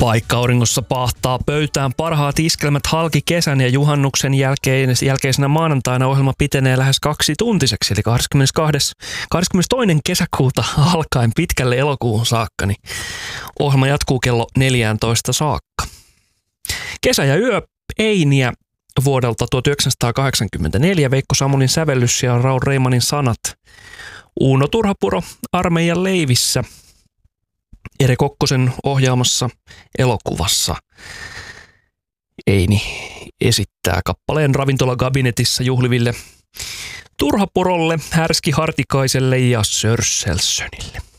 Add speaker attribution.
Speaker 1: Vaikka auringossa pahtaa pöytään parhaat iskelmät halki kesän ja juhannuksen jälkeisenä maanantaina ohjelma pitenee lähes 2 tuntiseksi, eli 22. kesäkuuta alkaen pitkälle elokuuhun saakka, niin ohjelma jatkuu kello 14 saakka. Kesä ja yö Einiä vuodelta 1984, Veikko Samulin sävellys ja Raul Reimanin sanat. Uuno Turhapuro armeijan leivissä. Ere Kokkosen ohjaamassa elokuvassa. Eini esittää kappaleen ravintolakabinetissa juhliville Turhapurolle, Härski Hartikaiselle ja Sörsselsönille.